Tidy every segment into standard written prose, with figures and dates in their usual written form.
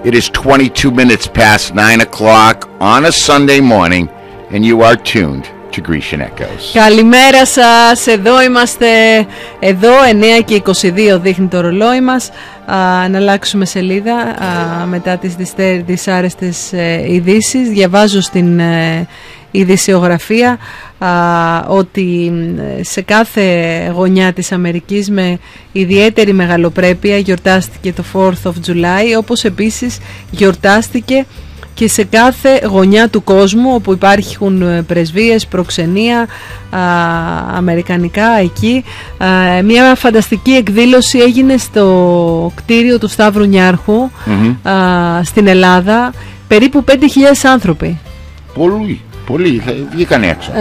It is 22 minutes past 9 o'clock on a Sunday morning, and you are tuned to Grecian Echoes. Καλημέρα σας, εδώ είμαστε, εδώ 9 και 22 δείχνει το ρολόι μας. Να αλλάξουμε σελίδα μετά τις δυσάρεστες ειδήσεις. Διαβάζω στην ειδησιογραφία ότι σε κάθε γωνιά της Αμερικής με ιδιαίτερη μεγαλοπρέπεια γιορτάστηκε το 4th of July, όπως επίσης γιορτάστηκε και σε κάθε γωνιά του κόσμου όπου υπάρχουν πρεσβείες, προξενία, αμερικανικά εκεί. Μια φανταστική εκδήλωση έγινε στο κτίριο του Σταύρου Νιάρχου στην Ελλάδα. Περίπου 5.000 άνθρωποι. Πολύ, βγήκαν έξω.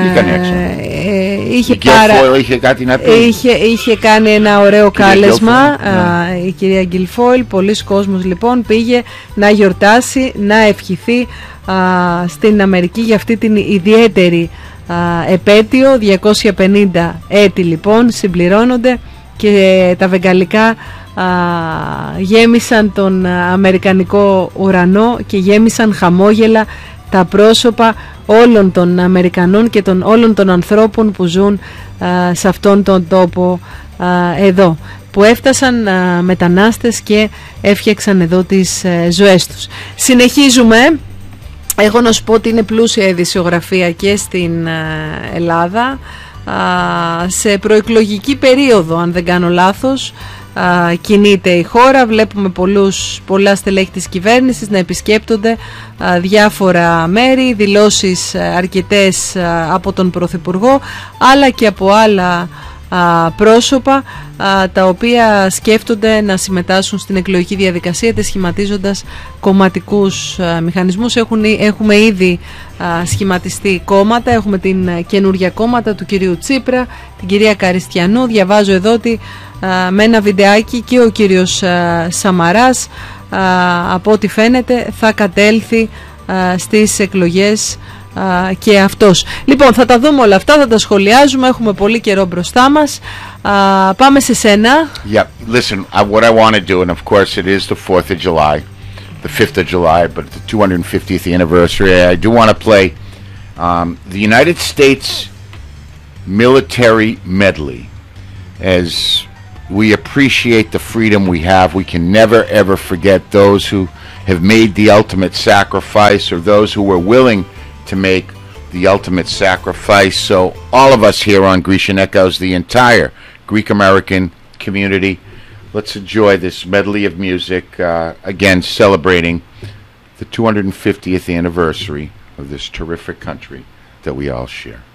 Είχε κάτι να πει. Είχε κάνει ένα ωραίο κάλεσμα η κυρία Γκιλφόιλ. Πολλοί κόσμος λοιπόν πήγε να γιορτάσει, να ευχηθεί στην Αμερική για αυτή την ιδιαίτερη επέτειο. 250 έτη λοιπόν συμπληρώνονται και τα βεγγαλικά γέμισαν τον αμερικανικό ουρανό και γέμισαν χαμόγελα τα πρόσωπα όλων των Αμερικανών και όλων των ανθρώπων που ζουν σε αυτόν τον τόπο εδώ, που έφτασαν μετανάστες και έφτιαξαν εδώ τις ζωές τους. Συνεχίζουμε. Έχω να σου πω ότι είναι πλούσια ειδησιογραφία και στην Ελλάδα, σε προεκλογική περίοδο αν δεν κάνω λάθος. Κινείται η χώρα, βλέπουμε πολλά στελέχη της κυβέρνησης να επισκέπτονται διάφορα μέρη, δηλώσεις αρκετές από τον Πρωθυπουργό αλλά και από άλλα πρόσωπα τα οποία σκέφτονται να συμμετάσχουν στην εκλογική διαδικασία σχηματίζοντας κομματικούς μηχανισμούς. Έχουμε ήδη σχηματιστεί κόμματα, έχουμε την καινούργια κόμματα του κυρίου Τσίπρα, την κυρία Καριστιανού. Διαβάζω εδώ ότι με ένα βιντεάκι και ο κύριος Σαμαράς από ό,τι φαίνεται θα κατέλθει στις εκλογές και αυτός. Λοιπόν, θα τα δούμε όλα αυτά, θα τα σχολιάζουμε, έχουμε πολύ καιρό μπροστά μας. Πάμε σε σένα. Yeah, listen, what I want to do, and of course it is the 4th of July, the 5th of July, but the 250th anniversary. I do want to play the United States military medley. As we appreciate the freedom we have, we can never ever forget those who have made the ultimate sacrifice or those who were willing to make the ultimate sacrifice. So all of us here on Grecian Echoes, the entire Greek American community, let's enjoy this medley of music, again celebrating the 250th anniversary of this terrific country that we all share.